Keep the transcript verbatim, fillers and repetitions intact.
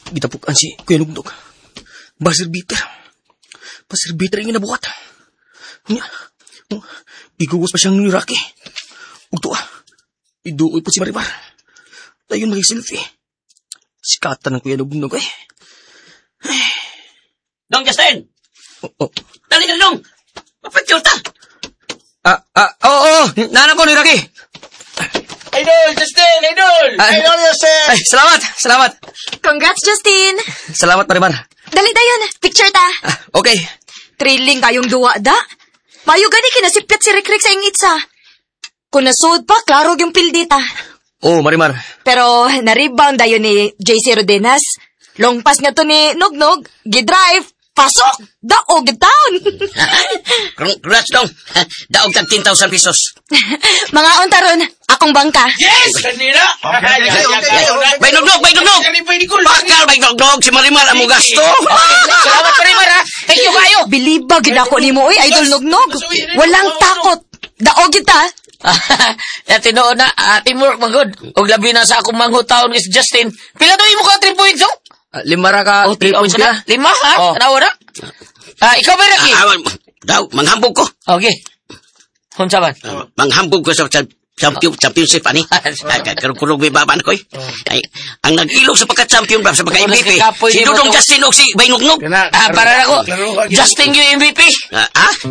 Gitapukan si Kuya Nugnog. Basirbiter. Basirbiter yung nabuhat. Nya, igugos pa siyang ni Rocky. Ugto ah, iduoy po si Marimar. Dayon mag-selfie. Sikatan ng Kuya Nugnog eh. Dong Justin! Oh, oh. Dali na dong! Mapagkyo ta! Ah, ah, oo, oh, oh. Nanan ko ni Rocky. Idol, Justin! Idol! Ah, Idol, Justin! Ay, salamat, salamat. Congrats, Justin! Salamat, Marimar. Dali dayon, picture ta. Ah, okay. Thrilling kayong duwa da. Mayo gani kinasiplat si Rick-Rick sa ingitsa. Kung nasud pa, klaro yung pildita. Oo, oh, Marimar. Pero na-rebound dayon ni J C Rodenas. Long pass nga to ni Nugnog. Gidrive. Pasok! Daog town! Congrats dong! Daog tag ten thousand pesos. Mga untaron, akong bangka. Yes! Kanina! Bay Nugnog! Bay Nugnog! Bakal, Bay Nugnog! Si Marimar ang mo gasto! Salamat, Marimar, ha! Thank you kayo! Biliba, ginako ni mo, oy, Idol Nugnog. Walang takot. Daog kita. Ya tinuod na, uh, teamwork magod. Og labi na sa akong manghutaon is Justin. Pila to imo ka three points, oh? Uh, lima ra ka. Oh, three points na. Lima, ha? Oh. Tanawa na? Ah, ikaw ba, Rocky? Ah, daw, manghambog ko. Okay. Hunsa man? Manghambog ko sa champion, championship, ani. Karong-karong may baban ko, eh. Ay, ang nag-ilog sa pagka-champion, sa pagka-M V P, si Dudong Justin o si Bay Nugnog. Ah, para na ko. Justin yung M V P. Ah, ah?